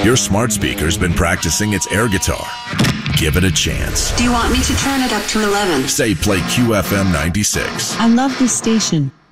Your smart speaker's been practicing its air guitar. Give it a chance. Do you want me to turn it up to 11? Say play QFM 96. I love this station.